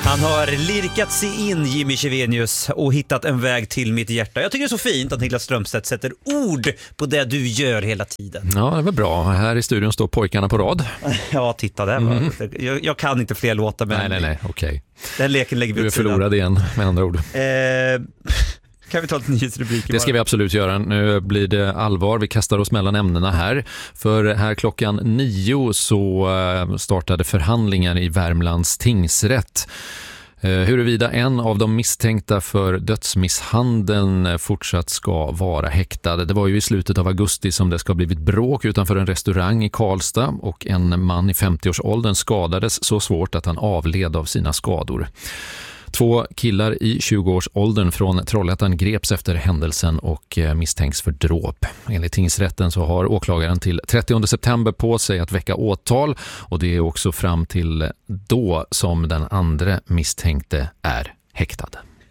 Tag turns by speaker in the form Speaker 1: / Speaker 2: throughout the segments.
Speaker 1: Han har lirkat sig in, Jimmy Chevenius, och hittat en väg till mitt hjärta. Jag tycker det är så fint att Niklas Strömstedt sätter ord på det du gör hela tiden.
Speaker 2: Ja, det var bra. Här i studion står pojkarna på rad.
Speaker 1: Ja, titta där. Jag kan inte fler låtar. Men
Speaker 2: Nej, okej.
Speaker 1: Den leken lägger vi
Speaker 2: Du är förlorad igen, med andra ord.
Speaker 1: Kan vi ta lite nyhetsrubriker?
Speaker 2: Det ska vi absolut göra. Nu blir det allvar. Vi kastar oss mellan ämnena här. För här klockan 9 så startade förhandlingar i Värmlands tingsrätt. Huruvida en av de misstänkta för dödsmisshandeln fortsatt ska vara häktad. Det var ju i slutet av augusti som det ska ha blivit bråk utanför en restaurang i Karlstad och en man i 50-årsåldern skadades så svårt att han avled av sina skador. 2 killar i 20-årsåldern från Trollhättan greps efter händelsen och misstänks för dråp. Enligt tingsrätten så har åklagaren till 30 september på sig att väcka åtal, och det är också fram till då som den andra misstänkte är häktad.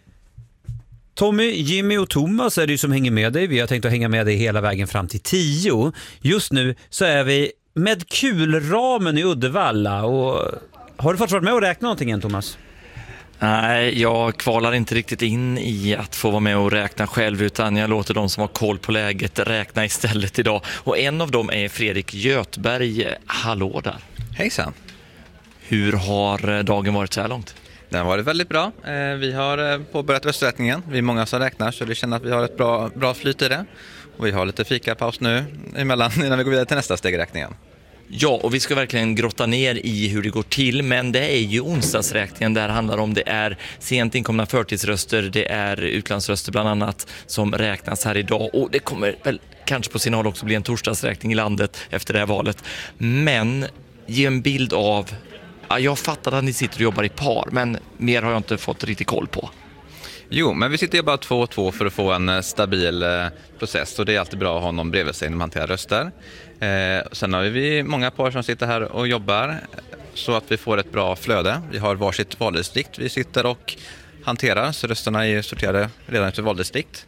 Speaker 1: Tommy, Jimmy och Thomas är det ju som hänger med dig. Vi har tänkt att hänga med dig hela vägen fram till 10. Just nu så är vi med kulramen i Uddevalla. Och har du fått vara med och räkna någonting än, Thomas?
Speaker 3: Nej, jag kvalar inte riktigt in i att få vara med och räkna själv, utan jag låter de som har koll på läget räkna istället idag. Och en av dem är Fredrik Götberg. Hallå där.
Speaker 4: Hejsan.
Speaker 3: Hur har dagen varit så här långt?
Speaker 4: Den har varit väldigt bra. Vi har påbörjat rösträkningen. Vi är många som räknar, så vi känner att vi har ett bra flyt i det. Och vi har lite fikapaus nu emellan innan vi går vidare till nästa stegräkningen.
Speaker 3: Ja, och vi ska verkligen grotta ner i hur det går till, men det är ju onsdagsräkningen där det handlar om. Det är sent inkomna förtidsröster, det är utlandsröster bland annat som räknas här idag, och det kommer väl kanske på sin håll också bli en torsdagsräkning i landet efter det här valet. Men ge en bild av, jag fattar att ni sitter och jobbar i par, men mer har jag inte fått riktigt koll på.
Speaker 4: Jo, men vi sitter ju bara 2 och 2 för att få en stabil process, och det är alltid bra att ha någon bredvid sig när man hanterar röster. Sen har vi många par som sitter här och jobbar så att vi får ett bra flöde. Vi har varsitt valdistrikt vi sitter och hanterar, så rösterna är sorterade redan efter valdistrikt.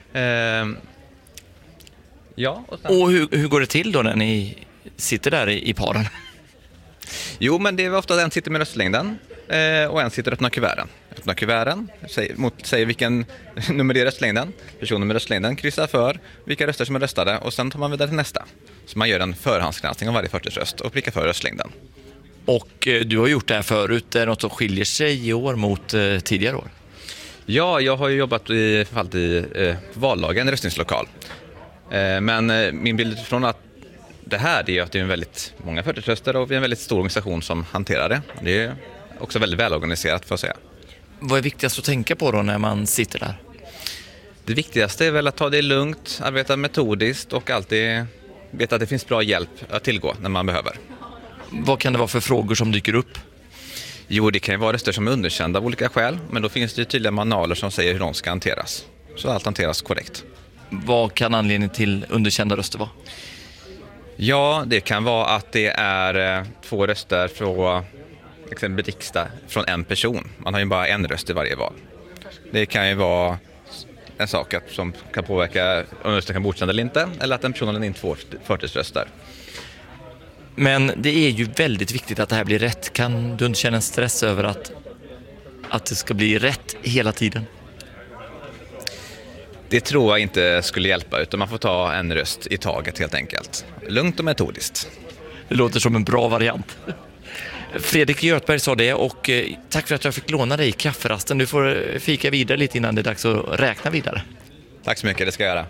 Speaker 4: Ja,
Speaker 3: och hur går det till då när ni sitter där i paren?
Speaker 4: Jo, men det är ofta en sitter med röstlängden och en sitter och öppnar kuverten. Öppnar kuverten, säger vilken nummer det är röstlängden. Personen med röstlängden kryssar för vilka röster som är röstade, och sen tar man vidare till nästa. Så man gör en förhandsgranskning av varje 40-röst och prickar för röstlängden.
Speaker 3: Och du har gjort det här förut. Är det något som skiljer sig i år mot tidigare år?
Speaker 4: Ja, jag har ju jobbat i vallagen, röstningslokal. Men min bild från att det här är att det är en väldigt många 40-röster och vi är en väldigt stor organisation som hanterar det. Det är också väldigt välorganiserat, för att säga.
Speaker 3: Vad är viktigast att tänka på då när man sitter där?
Speaker 4: Det viktigaste är väl att ta det lugnt, arbeta metodiskt och alltid veta att det finns bra hjälp att tillgå när man behöver.
Speaker 3: Vad kan det vara för frågor som dyker upp?
Speaker 4: Jo, det kan ju vara röster som är underkända av olika skäl, men då finns det tydliga manualer som säger hur de ska hanteras. Så allt hanteras korrekt.
Speaker 3: Vad kan anledningen till underkända röster vara?
Speaker 4: Ja, det kan vara att det är 2 röster från exempelvis riksdag från en person. Man har ju bara en röst i varje val. Det kan ju vara en sak som kan påverka om rösten kan godkänna eller inte, eller att en person har in 2 förtidsröster.
Speaker 3: Men det är ju väldigt viktigt att det här blir rätt. Kan du inte känna en stress över att det ska bli rätt hela tiden?
Speaker 4: Det tror jag inte skulle hjälpa, utan man får ta en röst i taget helt enkelt. Lugnt och metodiskt.
Speaker 3: Det låter som en bra variant. Fredrik Götberg sa det, och tack för att jag fick låna dig i kafferasten. Du får fika vidare lite innan det är dags att räkna vidare.
Speaker 4: Tack så mycket, det ska jag göra.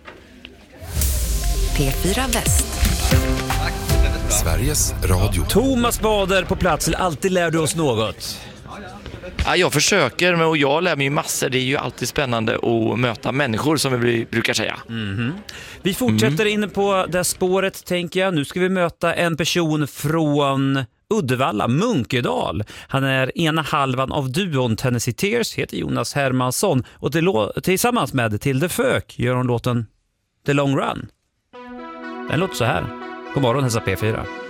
Speaker 5: P4 Väst.
Speaker 6: Sveriges Radio.
Speaker 1: Thomas Bader på plats. Alltid lär du oss något.
Speaker 3: Ja, jag försöker, och jag lär mig massor. Det är ju alltid spännande att möta människor, som vi brukar säga.
Speaker 1: Vi fortsätter inne på det spåret, tänker jag. Nu ska vi möta en person från Uddevalla, Munkedal. Han är ena halvan av duon Tennessee Tears, heter Jonas Hermansson, och tillsammans med Tilde Fök gör hon låten The Long Run. Den låter så här. God morgon, hälsa P4.